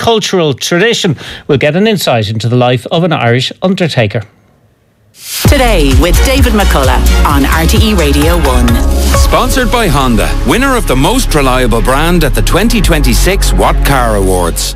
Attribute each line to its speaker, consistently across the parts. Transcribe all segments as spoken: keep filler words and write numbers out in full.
Speaker 1: cultural tradition. We'll get an insight into the life of an Irish undertaker.
Speaker 2: Today with David McCullough on R T E Radio one.
Speaker 3: Sponsored by Honda, winner of the most reliable brand at the twenty twenty-six What Car Awards.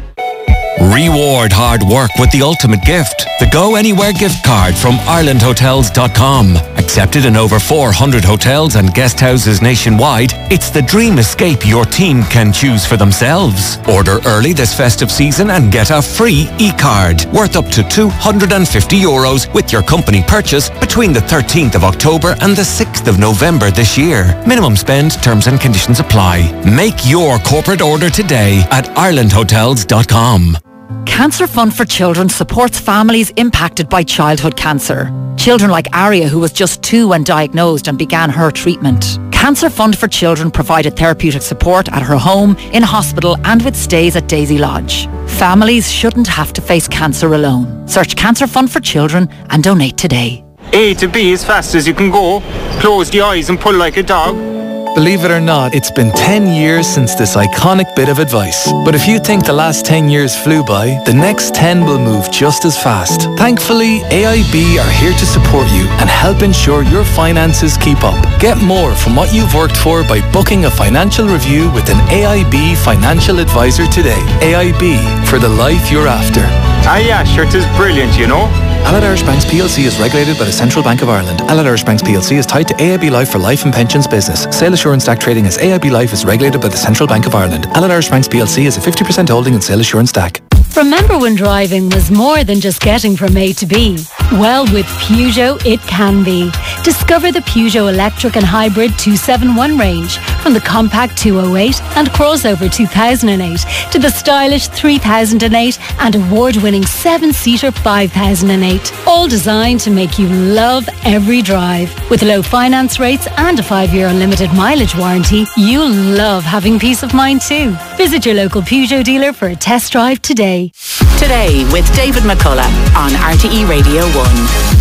Speaker 4: Reward hard work with the ultimate gift. The Go Anywhere gift card from Ireland Hotels dot com. Accepted in over four hundred hotels and guest houses nationwide, it's the dream escape your team can choose for themselves. Order early this festive season and get a free e-card worth up to two hundred fifty euros with your company purchase between the thirteenth of October and the sixth of November this year. Minimum spend, terms and conditions apply. Make your corporate order today at Ireland Hotels dot com.
Speaker 5: Cancer Fund for Children supports families impacted by childhood cancer. Children like Aria, who was just two when diagnosed and began her treatment. Cancer Fund for Children provided therapeutic support at her home, in hospital and with stays at Daisy Lodge. Families shouldn't have to face cancer alone. Search Cancer Fund for Children and donate today.
Speaker 6: A to B as fast as you can go. Close the eyes and pull like a dog.
Speaker 7: Believe it or not, it's been ten years since this iconic bit of advice. But if you think the last ten years flew by, the next ten will move just as fast. Thankfully, A I B are here to support you and help ensure your finances keep up. Get more from what you've worked for by booking a financial review with an A I B financial advisor today. A I B, for the life you're after.
Speaker 6: Ah yeah, sure, it is brilliant, you know.
Speaker 7: Allied Irish Banks P L C is regulated by the Central Bank of Ireland. Allied Irish Banks P L C is tied to A I B Life for life and pensions business. Sale Assurance Stack trading as A I B Life is regulated by the Central Bank of Ireland. Allied Irish Banks P L C is a fifty percent holding in Sale Assurance Stack.
Speaker 8: Remember when driving was more than just getting from A to B? Well, with Peugeot, it can be. Discover the Peugeot electric and hybrid two seventy-one range, from the compact two oh eight and crossover two thousand eight to the stylish three thousand eight and award-winning seven-seater five thousand eight. All designed to make you love every drive. With low finance rates and a five-year unlimited mileage warranty, you'll love having peace of mind too. Visit your local Peugeot dealer for a test drive today.
Speaker 2: Today with David McCullough on R T E Radio one.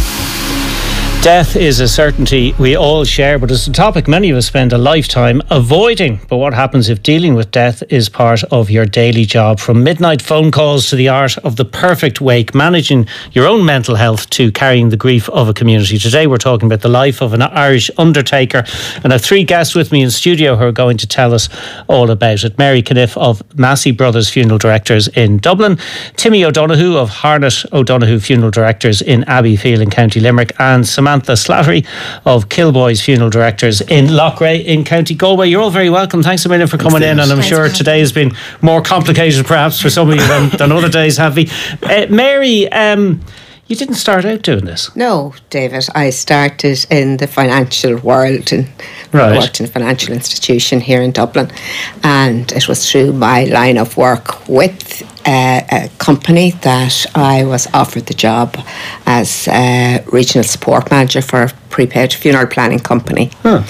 Speaker 1: Death is a certainty we all share, but it's a topic many of us spend a lifetime avoiding. But what happens if dealing with death is part of your daily job? From midnight phone calls to the art of the perfect wake, managing your own mental health to carrying the grief of a community. Today we're talking about the life of an Irish undertaker, and I have three guests with me in studio who are going to tell us all about it. Mary Caniff of Massey Brothers Funeral Directors in Dublin, Timmy O'Donoghue of Harnett O'Donoghue Funeral Directors in Abbeyfield in County Limerick, and Samantha Slattery of Kilboys Funeral Directors in Loughrea in County Galway. You're all very welcome. Thanks a million for coming in, and I'm sure today has been more complicated perhaps for some of you than, than other days have been. Uh, Mary, um, you didn't start out doing this.
Speaker 9: No, David. I started in the financial world and
Speaker 1: right.
Speaker 9: worked in a financial institution here in Dublin, and it was through my line of work with uh, a company that I was offered the job as a regional support manager for a prepaid funeral planning company.
Speaker 1: Huh.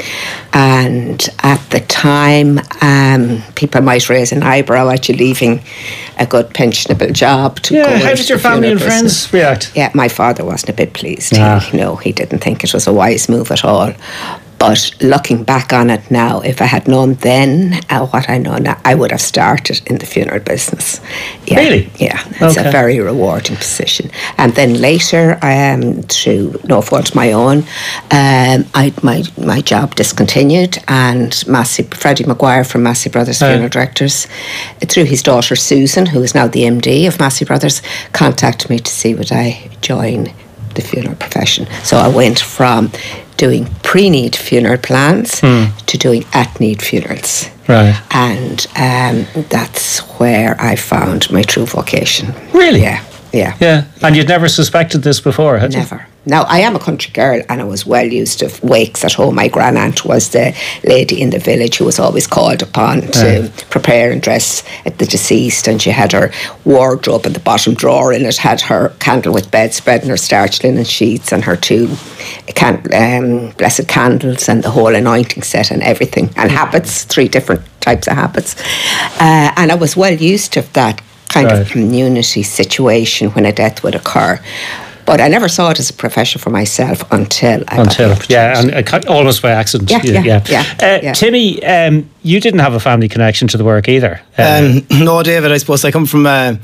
Speaker 9: And at the time, um, people might raise an eyebrow at you leaving a good pensionable job to
Speaker 1: yeah,
Speaker 9: go
Speaker 1: how did your family and
Speaker 9: business.
Speaker 1: friends react?
Speaker 9: Yeah, my father wasn't a bit pleased.
Speaker 1: Ah.
Speaker 9: He, no, he didn't think it was a wise move at all. But looking back on it now, if I had known then uh, what I know now, I would have started in the funeral business. Yeah,
Speaker 1: really?
Speaker 9: Yeah, it's
Speaker 1: okay.
Speaker 9: a very rewarding position. And then later, um, through no fault of my own, um, I, my my job discontinued, and Massey, Freddie Maguire from Massey Brothers
Speaker 1: uh.
Speaker 9: Funeral Directors, through his daughter Susan, who is now the M D of Massey Brothers, contacted me to see would I join the funeral profession. So I went from doing pre-need funeral plans mm. to doing at-need funerals.
Speaker 1: Right.
Speaker 9: And um, that's where I found my true vocation.
Speaker 1: Really?
Speaker 9: Yeah. Yeah.
Speaker 1: Yeah. And you'd never suspected this before, had you?
Speaker 9: Never. Now, I am a country girl and I was well used to wakes at home. My grand-aunt was the lady in the village who was always called upon to yeah. prepare and dress at the deceased, and she had her wardrobe in the bottom drawer in it, had her candlewick bedspread and her starch linen sheets and her two can- um, blessed candles and the whole anointing set and everything, and habits, three different types of habits. Uh, and I was well used to that kind right. of community situation when a death would occur. But I never saw it as a profession for myself until I
Speaker 1: until
Speaker 9: got
Speaker 1: yeah, and uh, almost by accident.
Speaker 9: Yeah, yeah, yeah. yeah,
Speaker 1: uh,
Speaker 9: yeah.
Speaker 1: Timmy, um, you didn't have a family connection to the work either.
Speaker 10: Uh, um, no, David. I suppose I come from. Uh,